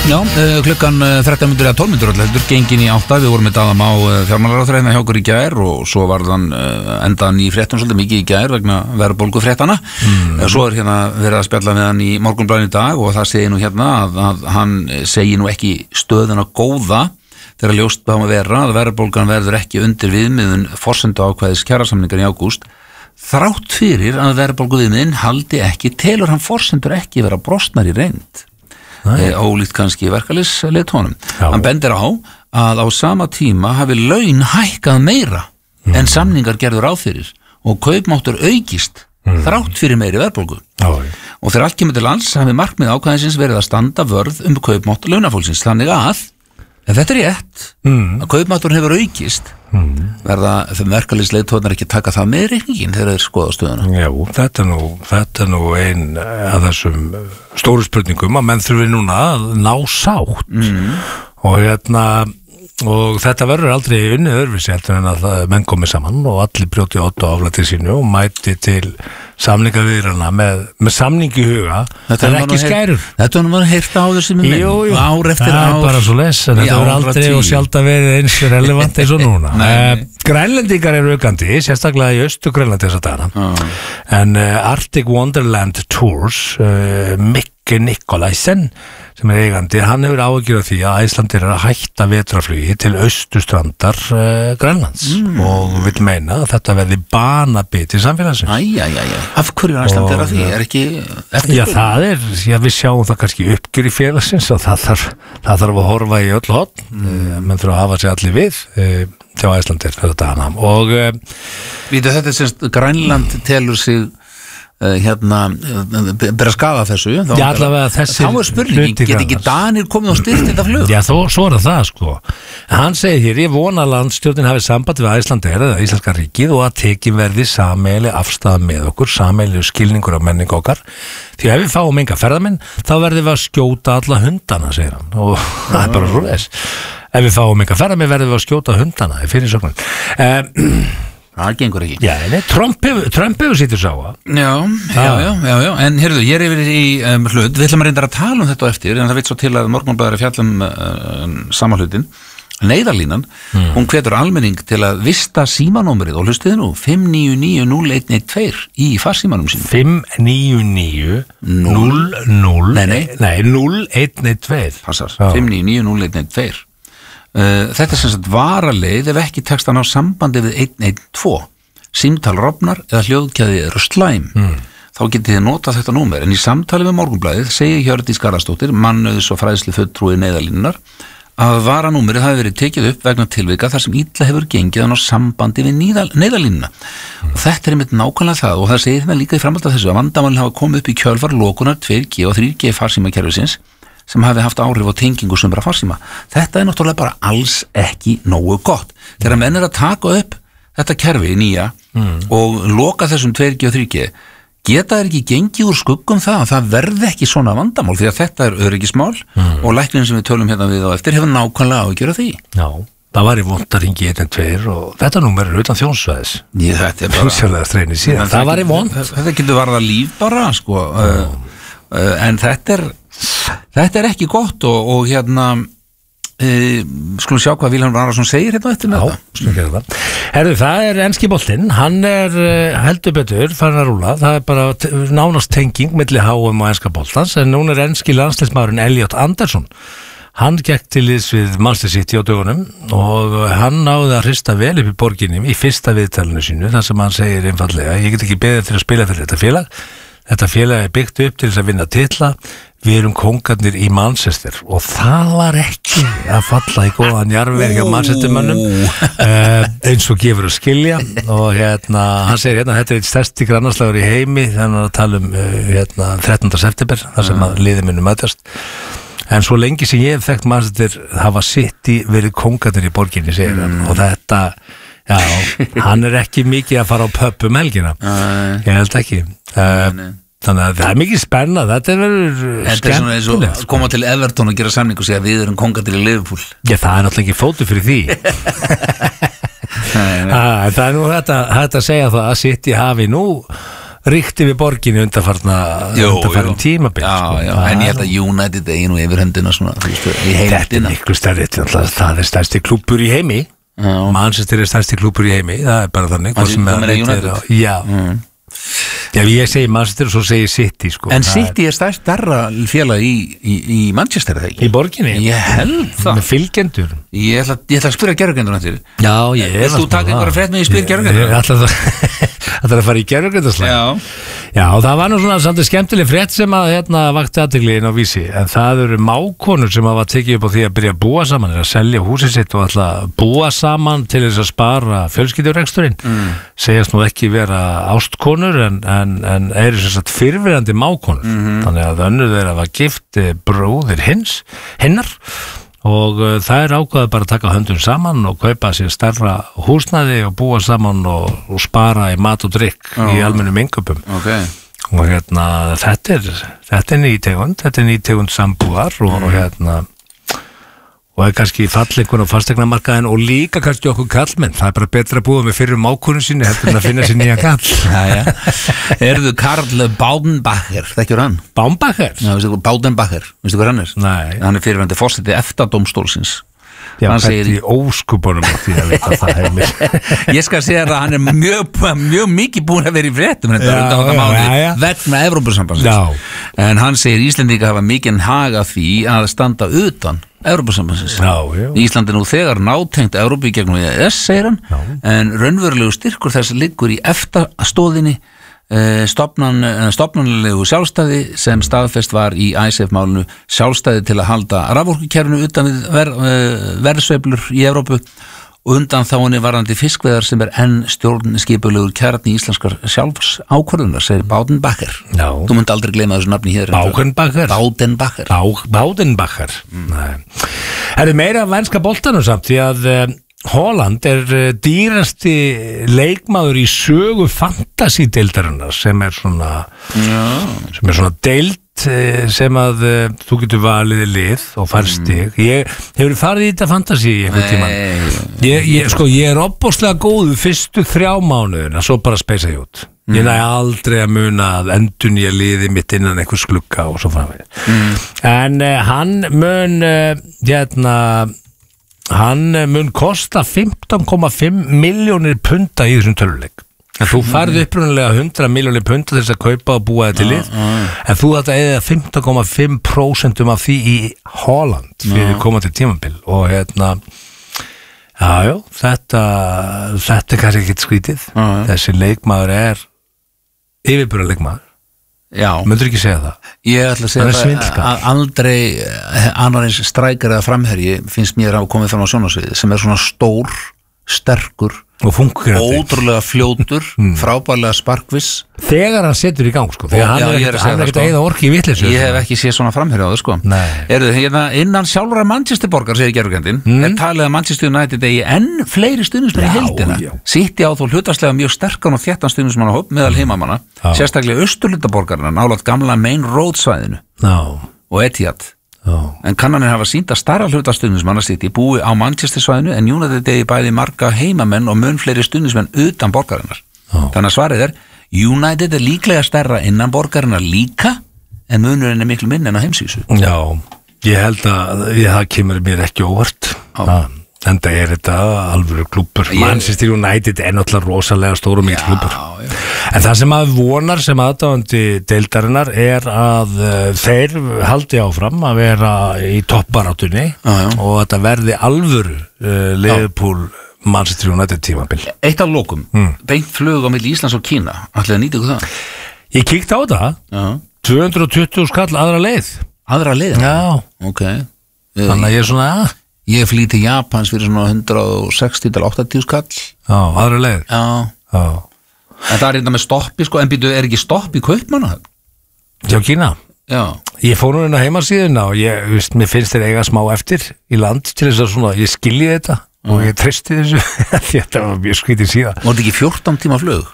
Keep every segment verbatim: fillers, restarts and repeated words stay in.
Já, uh, klukkan uh, þrettán mínútur eða tólf mínútur alltaf gengin í átta, við vorum með daðam á uh, fjármálaráðherra hjá okkur í gær og svo var þann uh, endan í fréttum svolítið mikið í gær vegna verðbólgu fréttana mm. uh, svo er hérna verið að spjalla með hann í Morgunblaðinu í dag og það segir nú hérna að, að hann segir nú ekki stöðuna góða þegar ljóst bá að vera að verðbólgan verður ekki undir viðmiðun forsendu ákvæðis kjarasamningar í ágúst þrátt fyrir að verðbólgu viðmiðin haldi ekki telur hann forsendur ekki vera brostnar í reynd e, ólíkt kannski verkalýðsleiðtogunum. Hann bendir á að á sama tíma hafi laun hækkað meira mm. en samningar gerður ráð fyrir og kaupmáttur aukist mm. þrátt fyrir meiri verðbólgu. Mm. Og þegar allt kemur til lands hafi markmið ákvæðisins verið að standa vörð um kaupmátt launafólksins. Þannig að ef þetta er rétt, mm. að kaupmátturinn hefur aukist, mm. verða þeim verkalýðsleiðtogarnir ekki taka það með reikningin þegar þeir skoða stöðuna. Já, þetta er nú, þetta er nú ein af þessum stóru spurningum að menn þurfi núna að ná sátt mm. og hérna og þetta verður aldrei unnið öðruvísi heldur en að menn komi saman og allir brjóti átt og aflæti sínu og mæti til samningaviðrana með, með samning í huga. Þetta er ekki skærur. Þetta er nú maður heyrt á þessu með minn. Ár eftir ár. Það er bara svo les, en þetta verður aldrei og sjálft að verið eins relevant eins og núna. uh, Grænlendingar eru aukandi, sérstaklega í Östu Grænlandi þess að dana. Uh. En uh, Arctic Wonderland Tours, uh, Mikke Nikolaisen, sem er eigandi, hann hefur áhyggjur af því að Æslandir er að hætta vetrarflugi til austustrandar uh, Grænlands mm. og vil meina að þetta verði banabiti samfélagsins. Æj, æj, æj, af hverju er Æslandir að því? Er ekki eftir? Já, það er, já, við sjáum það kannski uppgjör í félagsins og það þarf, það þarf að horfa í öll horn, mm. uh, menn þurfa að hafa sig allir við uh, hjá Æslandir fyrir þetta hana. Og uh, Vítu, þetta er semst, Grænland telur sig Uh, hérna, uh, bera skafa þessu þá, Já, allavega þessir þá er spurningin, get ekki Danir komið og styrkt þetta flug? Já, þó, svo er það sko hann segir hér, ég vona að landstjórnin hafi samband við Æslandir eða Íslenska ríkið og að tekin verði sameiginleg afstaða með okkur, sameiginleg skilningur af menning okkar, því ef við fáum enga ferðamenn, þá verðum við að skjóta alla hundana, segir hann, og það er bara svo þess, ef við fáum enga ferðamenn verðum við að skjóta hundana, í fyrir sögnum um, Það gengur ekki. Já, nei, Trump hefur, Trump hefur sýttur sá að. Já, já, já, já, já, en heyrðu, ég er yfir í um, hlut, við ætlum að reynda að tala um þetta á eftir, en það veit svo til að Morgunblaðið er að fjalla um uh, sama hlutin, Neyðarlínan, mm. hún hvetur almenning til að vista símanúmerið og hlustiði nú, fimm níu níu núll einn einn tveir í farsímanum sín. fimm níu níu núll núll Nei, nei, nei, núll einn einn tveir. Passar, fimm níu níu núll einn einn tveir. Uh, þetta er sem sagt varaleið ef ekki tekst að ná sambandi við einn einn tveir símtal rofnar eða hljóðkæði eru slæm mm. þá getið þið notað þetta númer en í samtali með Morgunblaðið segir Hjördís Garðarsdóttir mannauðs og fræðslu fulltrúi Neyðarlínunar að varanúmerið hafi verið tekið upp vegna tilvika þar sem illa hefur gengið að ná sambandi við Neyðarlínuna mm. og þetta er einmitt nákvæmlega það og það segir það líka í framhald af þessu að vandamálin hafa komið upp í kjölfar lokunar tvö G og þrjú G farsímakerfisins sem hafi haft áhrif á tengingu sumra farsíma. Þetta er náttúrulega bara alls ekki nógu gott. Þegar menn er að taka upp þetta kerfi nýja mm. og loka þessum tvö G og þrjú G, geta þeir ekki gengið úr skuggum það að það verði ekki svona vandamál því að þetta er öryggismál mm. og læknirinn sem við tölum hérna við á eftir hefur nákvæmlega áhyggjur af því. Já, það var í vont að ringi einn tveir og þetta númer er utan þjónsvæðis. Ég, þetta er bara... það var í vont. Þetta getur varða líf bara, sko. Uh, uh, en þetta er Þetta er ekki gott og, og hérna e, skulum sjá hvað Vilhelm Arason segir hérna eftir með Já, það. Herðu, það er enski boltinn, hann er heldur betur farin að rúla, það er bara nánast tenging milli H M og enska boltans en núna er enski landsliðsmaðurinn Elliot Anderson hann gekk til liðs við Manchester City á dögunum og hann náði að hrista vel upp í borginni í fyrsta viðtalinu sínu þar sem hann segir einfallega, ég get ekki beðið til að spila fyrir þetta félag Þetta félag er byggt upp til þess að vinna titla, við erum kóngarnir í Manchester og það var ekki að falla í góðan jarðveg hjá Manchestermönnum uh, eins og gefur að skilja og hérna, hann segir hérna, þetta er eitt stærsti grannarslagur í heimi, þannig að tala um uh, hérna, þrettánda september, þar sem að liðið munum mætast. En svo lengi sem ég hef þekkt Manchester hafa City verið kóngarnir í borginni, segir hann, og þetta, já, hann er ekki mikið að fara á pub um helgina, ég held ekki. Uh, þannig að það er mikið spennað, þetta er verið skemmtilegt að koma til Everton og gera samning og segja að við erum kongarnir í Liverpool. Já, það er náttúrulega ekki fótur fyrir því. Nei, nei. Ah, það er nú þetta, þetta að segja það að City hafi nú ríkti við borginni undanfarna undanfarn tímabil já, sko. já, en ég held að United eigin og yfirhendina svona, þú veist, í Þetta er heimildina miklu stærri, það er stærsti klúbbur í heimi Já. Manchester er stærsti klúbbur í heimi það er bara þannig Manchester, hvort sem þú meinar er- United? Já, mm. já, ég segi Manchester og svo segi City sko. En Það er- City er stærst stærra félag í, í, í Manchester, er það ekki? Í borginni? Ég held það Með fylgjendur Ég ætla, ég ætla að spyrja gerðugendur nættir Já, ég Vilt þú taka einhverja frétt með í spyr gerðugendur? Ég ætla það Það er að fara í gerðugendarslag Já, Já, það var nú svona svolítið skemmtileg frétt sem að hérna vakti athygli inn á Vísi en það eru mákonur sem hafa tekið upp á því að byrja að búa saman er að selja húsið sitt og ætla að búa saman til þess að spara fjölskyldureksturinn mm. segjast nú ekki vera ástkonur en, en, en eru sem sagt fyrrverandi mákonur mm-hmm. þannig að önnur þeirra var gift bróðir hins hinnar og uh, það er ákveðið bara að taka höndum saman og kaupa sér stærra húsnæði og búa saman og, og spara í mat og drykk oh. í almennum innkaupum ok og hérna þetta er þetta er nýtegund, þetta er nýtegund sambúðar og, og hérna og er kannski fallingun á fastegnamarkaðin og líka kannski okkur kallmenn það er bara betra að búa með fyrir mákunum sinni heldur en að finna sér nýja kall Jæja. Erðu Karl Baudenbacher, þekkjur hann? Bámbacher? Já, veistu hvað Baudenbacher, veistu hvað hann er? Nei. Hann er fyrirvændi fórseti EFTA-dómstólsins Já, Hann hvernig segir- í óskupunum átti ég að vita það heimil Ég skal segja að hann er mjög, mjög mikið búin að vera í fréttum Já, já, já, já. vegna Evrópusambandsins Já. En hann segir Íslendinga hafa mikinn hag af því að standa utan Evrópusambandsins Já, já. Ísland er nú þegar nátengt Evrópu í gegnum E E S, segir hann Já. en raunverulegu styrkur þess liggur í EFTA-stóðinni stofnan, stofnanlegu sjálfstæði sem staðfest var í ICE-málinu sjálfstæði til að halda raforkukerfinu utan við ver, verðsveiflur í Evrópu og undan þáinni varðandi fiskveðar sem er enn stjórnskipulegur kjarni íslenskar sjálfs ákvörðunar, segir Baudenbacher Já. Þú munt aldrei gleyma þessu nafni hér Baudenbacher? Baudenbacher Bá, Baudenbacher mm. Það er meira vænska boltanum samt því að uh, Holland er uh, dýrasti leikmaður í sögu fantasy-deildarinnar sem er svona Já. sem er svona deild uh, sem að uh, þú getur valið í lið og fær stig ég hefur farið í þetta fantasy í einhvern tímann ég, ég, sko, ég er opbóðslega góð fyrstu þrjá mánuðina svo bara speysa ég út ég næ aldrei að muna að endun ég liði mitt innan einhver slugga og svo framvegis mm. en uh, hann mun uh, hérna hann mun kosta fimmtán komma fimm milljónir punta í þessum töluleik en þú færði upprunalega hundrað milljónir punta til þess að kaupa og búa þetta til lið en þú ætti að eða fimmtán komma fimm prósent af því í Holland fyrir komandi tímabil og hérna jájá, þetta þetta er kannski ekkert skrítið Já, já. þessi leikmaður er yfirbúra leikmaður Já. Myndur ekki segja það? Ég ætla að Hann segja er það svindlkall. að aldrei eh, annar eins strækar eða framherji finnst mér að komið fram á sjónasviði sem er svona stór, sterkur Og fungerandi ótrúlega fljótur, frábærlega sparkviss Þegar hann setur í gang sko Þegar hann Já, er ég er ekkert að segja hann er það, ekkert sko. að eyða orki í vitleysu Ég hef ekki séð svona framherji á þau sko Nei. Erðu, hérna, innan sjálfra Manchester borgar segir gerfugjöndin mm. er talið að Manchester United eigi enn fleiri stuðnismenn í Já, heildina já. City á þó hlutastlega mjög sterkan og þéttan stuðnismannahóp meðal heimamanna Já. sérstaklega austurlutaborgarna nálægt gamla Main Road svæðinu Já, og Etihad já En kannanir hafa sýnt að starra hluta stuðnismanna City búi á Manchester svæðinu en United eigi bæði marga heimamenn og mun fleiri stuðnismenn utan borgarinnar. Já. Þannig að svarið er United er líklega stærra innan borgarinnar líka en munurinn er miklu minn en á heimsvísu. Já, ég held að ég, það kemur mér ekki óvart Já. En það er þetta alvöru klúbbur Ég- Manchester United er náttúrulega rosalega stór og mikil klúbbur já. En það sem að vonar sem aðdáðandi deildarinnar er að uh, þeir haldi áfram að vera í toppbaráttunni Já, já. og þetta verði alvöru uh, Liverpool Manchester United tímabil Eitt af lokum, Mm. beint flug á milli Íslands og Kína. Ætlaði að nýta ykkur það? Ég kíkti á það, Já. tvö hundruð og tuttugu skall aðra leið Aðra leiðin? Já, Ok. þannig að ég er svona að Ég flýg til Japans fyrir svona hundrað sextíu til áttatíu skall. Já, aðra leið Já. Já, En það er þetta með stoppi sko, en býtu, er ekki stopp í Kaupmannahöfn? hjá Kína Já. Ég fór nú inn á heimasíðuna og ég, veist, mér finnst þeir eiga smá eftir í land til þess að svona, ég skilji þetta og ég treysti þessu þetta var mjög skrítið síðan Var þetta ekki fjórtán tíma flug?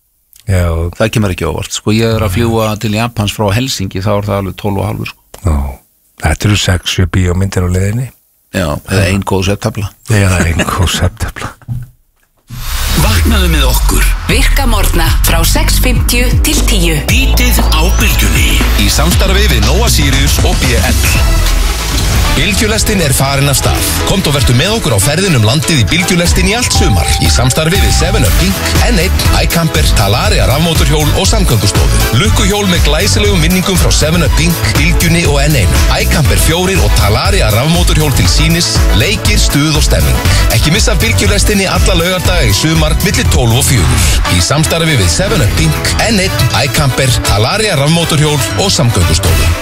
Já, Það kemur ekki óvart, sko, ég er að fljúa til Japans frá Helsingi, þá er það alveg tólf og halvur, sko. já, þetta eru sex sjö bíómyndir á leiðinni Já, eða ein góð settabla. Eða ein konceptafla Vaknaðu með okkur. Virka morgna frá sex fimmtíu til tíu. Bítið á Bylgjunni. Í samstarfi við Nóa Sirius og B L. Bylgjulestin er farin af stað. Komt og vertu með okkur á ferðinum landið í Bylgjulestin í allt sumar. Í samstarfi við seven up Pink, N eitt, iCamper, Talaria rafmótorhjól og samgöngustofu. Lukkuhjól með glæsilegum minningum frá seven up Pink, Bylgjunni og N eitt. iCamper fjórir og Talaria rafmótorhjól til sýnis, leikir, stuð og stemming. Ekki missa Bylgjulestinni alla laugardaga í sumar milli tólf og fjögur. Í samstarfi við seven up Pink, N eitt, iCamper, Talaria rafmótorhjól og samgöngustofu.